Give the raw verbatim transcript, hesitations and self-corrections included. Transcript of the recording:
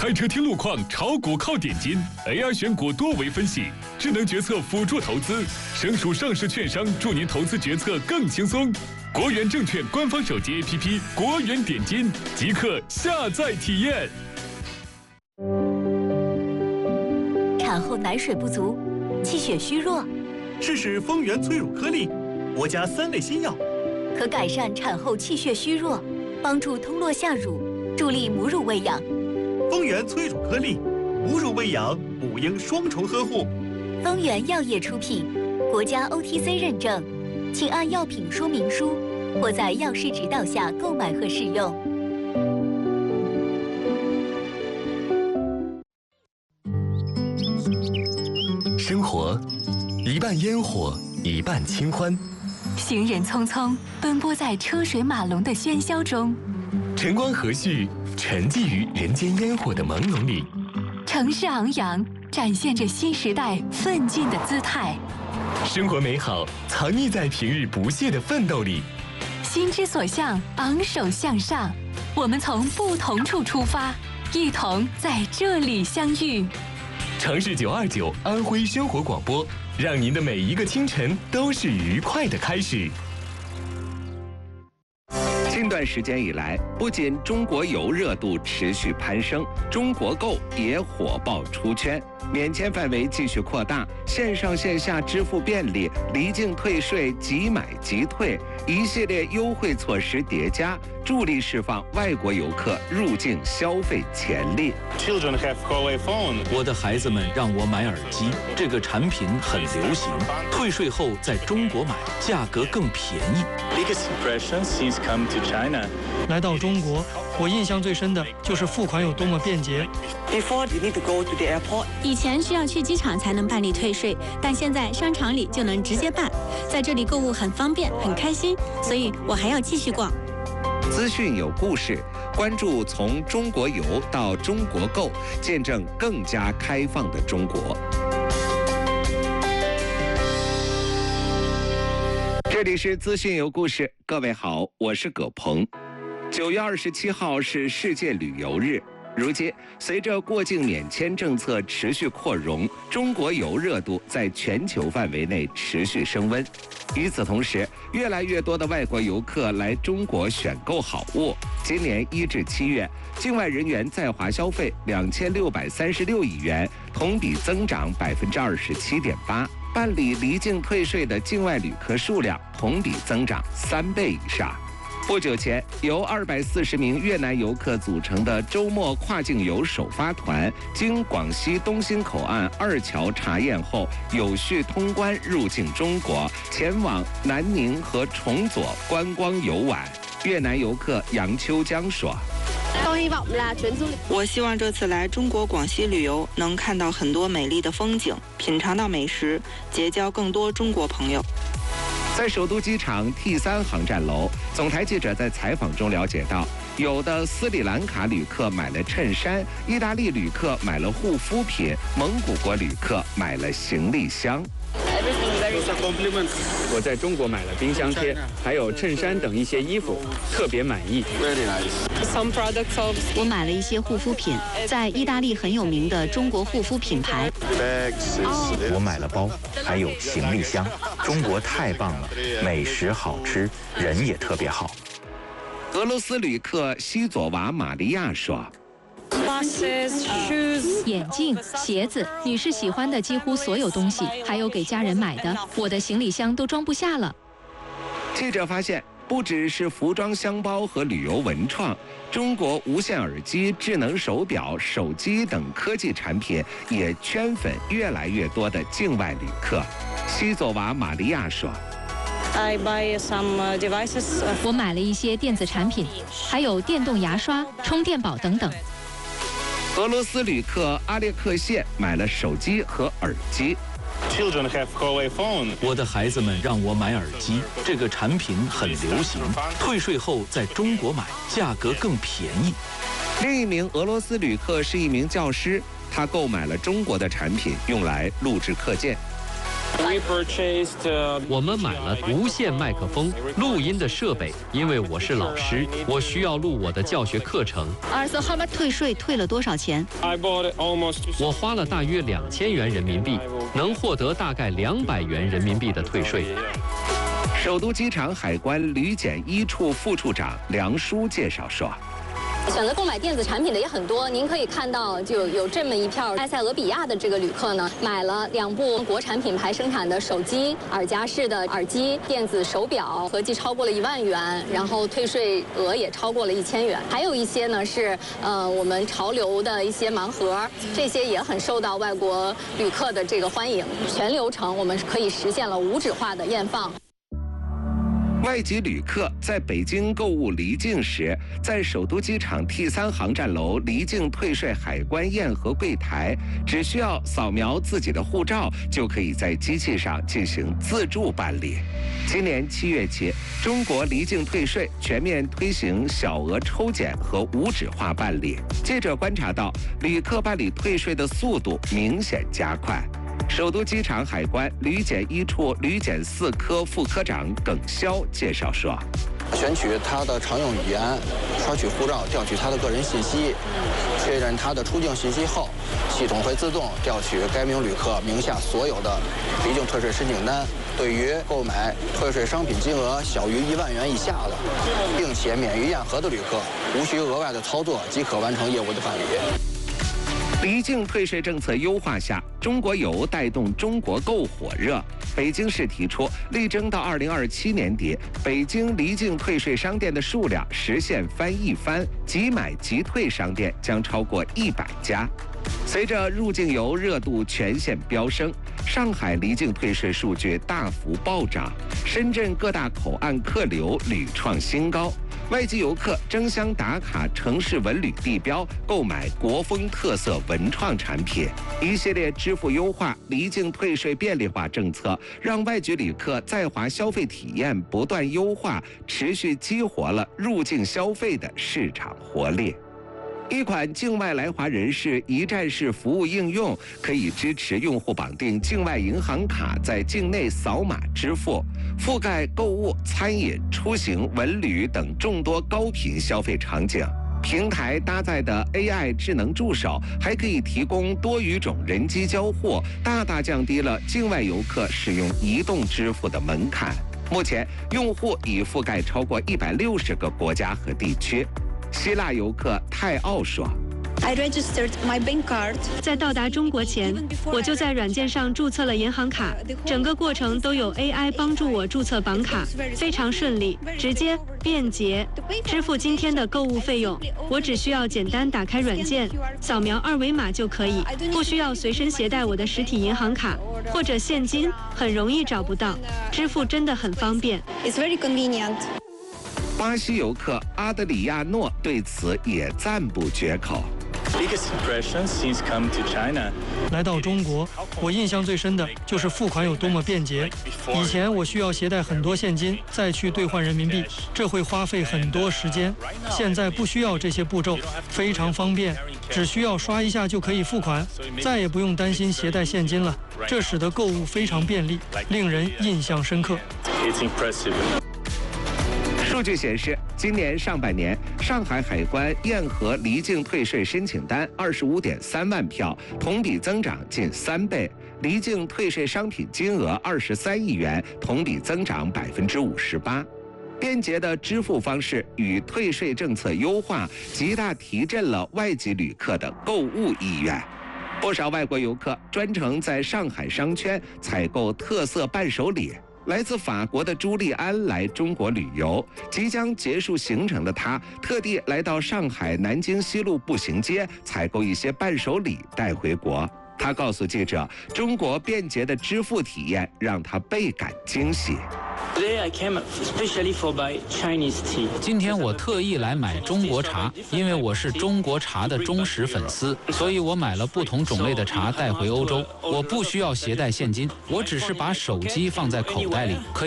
开车听路况，炒股靠点金 ，A I 选股多维分析，智能决策辅助投资，省属上市券商助您投资决策更轻松。国元证券官方手机 A P P 国元点金，即刻下载体验。 产后奶水不足，气血虚弱， 试试丰源催乳颗粒，国家三类新药， 可改善产后气血虚弱，帮助通络下乳，助力母乳喂养。 丰源催乳颗粒，母乳喂养，母婴双重呵护。 丰源药业出品，国家 O T C 认证，请按药品说明书或在药师指导下购买和使用。 生活，一半烟火，一半清欢。 行人匆匆奔波在车水马龙的喧嚣中， 晨光和煦，沉寂于人间烟火的朦胧里。 城市昂扬，展现着新时代奋进的姿态。 生活美好，藏匿在平日不懈的奋斗里。 心之所向，昂首向上。我们从不同处出发，一同在这里相遇。 城市九二九安徽生活广播，让您的每一个清晨都是愉快的开始。 近段时间以来，不仅中国游热度持续攀升，中国购也火爆出圈，免签范围继续扩大，线上线下支付便利，离境退税即买即退，一系列优惠措施叠加，助力释放外国游客入境消费潜力。 Children have Huawei phone。我的孩子们让我买耳机，这个产品很流行，退税后在中国买，价格更便宜。 Biggest impression since come to China。 来到中国，我印象最深的就是付款有多么便捷。 Before you need to go to the airport。 以前需要去机场才能办理退税，但现在商场里就能直接办，在这里购物很方便，很开心，所以我还要继续逛。 资讯有故事，关注从中国游到中国购，见证更加开放的中国。这里是资讯有故事，各位好，我是葛鹏。九月二十七号是世界旅游日。如今，随着过境免签政策持续扩容，中国游热度在全球范围内持续升温。与此同时，越来越多的外国游客来中国选购好物。今年一至七月，境外人员在华消费两千六百三十六亿元，同比增长百分之二十七点八。办理离境退税的境外旅客数量同比增长三倍以上。不久前，由二百四十名越南游客组成的周末跨境游首发团，经广西东兴口岸二桥查验后，有序通关入境中国，前往南宁和崇左观光游玩。越南游客杨秋江说：“ 我希望这次来中国广西旅游，能看到很多美丽的风景，品尝到美食，结交更多中国朋友。” 在首都机场 T 三航站楼，总台记者在采访中了解到，有的斯里兰卡旅客买了衬衫，意大利旅客买了护肤品，蒙古国旅客买了行李箱。 我在中国买了冰箱贴，还有衬衫等一些衣服，特别满意。 我买了一些护肤品，在意大利很有名的中国护肤品牌。 我买了包，还有行李箱。中国太棒了，美食好吃，人也特别好。 俄罗斯旅客西佐娃玛利亚说。 眼镜、鞋子，女士喜欢的几乎所有东西，还有给家人买的，我的行李箱都装不下了。 记者发现，不只是服装箱包和旅游文创，中国无线耳机、智能手表、手机等科技产品也圈粉越来越多的境外旅客。西佐娃玛利亚说。 我买了一些电子产品，还有电动牙刷、充电宝等等。 俄罗斯旅客阿列克谢买了手机和耳机。 Children have Huawei phone。我的孩子们让我买耳机，这个产品很流行，退税后在中国买，价格更便宜。 另一名俄罗斯旅客是一名教师，他购买了中国的产品用来录制课件。 我们买了无线麦克风、录音的设备，因为我是老师，我需要录我的教学课程。 退税退了多少钱？ 我花了大约两千元人民币，能获得大概两百元人民币的退税。 首都机场海关旅检一处副处长梁书介绍说。 选择购买电子产品的也很多，您可以看到，就有这么一票埃塞俄比亚的这个旅客呢，买了两部国产品牌生产的手机、耳夹式的耳机、电子手表，合计超过了一万元，然后退税额也超过了一千元。还有一些呢是呃我们潮流的一些盲盒，这些也很受到外国旅客的这个欢迎。全流程我们可以实现了无纸化的验放。 外籍旅客在北京购物离境时，在首都机场 T 三航站楼离境退税海关验核柜台，只需要扫描自己的护照，就可以在机器上进行自助办理。今年七月起，中国离境退税全面推行小额抽检和无纸化办理。记者观察到，旅客办理退税的速度明显加快。首都机场海关旅检一处旅检四科副科长耿潇介绍说， 选取他的常用语言，刷取护照，调取他的个人信息，确认他的出境信息后，系统会自动调取该名旅客名下所有的离境退税申请单。对于购买退税商品金额小于一万元以下的，并且免于验核的旅客，无需额外的操作即可完成业务的办理。 离境退税政策优化下，中国游带动中国购火热。北京市提出，力争到二零二七年底，北京离境退税商店的数量实现翻一番，即买即退商店将超过一百家。随着入境游热度全线飙升，上海离境退税数据大幅暴涨，深圳各大口岸客流屡创新高。外籍游客争相打卡城市文旅地标，购买国风特色文创产品。一系列支付优化、离境退税便利化政策，让外籍旅客在华消费体验不断优化，持续激活了入境消费的市场活力。一款境外来华人士一站式服务应用，可以支持用户绑定境外银行卡在境内扫码支付，覆盖购物、餐饮、出行、文旅等众多高频消费场景。平台搭载的 A I 智能助手还可以提供多语种人机交互，大大降低了境外游客使用移动支付的门槛。目前，用户已覆盖超过一百六十个国家和地区。希腊游客泰奥说， 在到达中国前，我就在软件上注册了银行卡，整个过程都有 A I 帮助我注册绑卡，非常顺利、直接、便捷。支付今天的购物费用，我只需要简单打开软件，扫描二维码就可以，不需要随身携带我的实体银行卡或者现金，很容易找不到。支付真的很方便。It's very convenient. 巴西游客阿德里亚诺对此也赞不绝口。 来到中国，我印象最深的就是付款有多么便捷。以前我需要携带很多现金再去兑换人民币，这会花费很多时间。现在不需要这些步骤，非常方便，只需要刷一下就可以付款，再也不用担心携带现金了。这使得购物非常便利，令人印象深刻。 数据显示，今年上半年，上海海关验核离境退税申请单二十五点三万票，同比增长近三倍；离境退税商品金额二十三亿元，同比增长百分之五十八。便捷的支付方式与退税政策优化，极大提振了外籍旅客的购物意愿。不少外国游客专程在上海商圈采购特色伴手礼。来自法国的朱利安来中国旅游，即将结束行程的他特地来到上海南京西路步行街采购一些伴手礼带回国。他告诉记者，中国便捷的支付体验让他倍感惊喜。 今天我特意来买中国茶，因为我是中国茶的忠实粉丝，所以我买了不同种类的茶带回欧洲。我不需要携带现金，我只是把手机放在口袋里，可以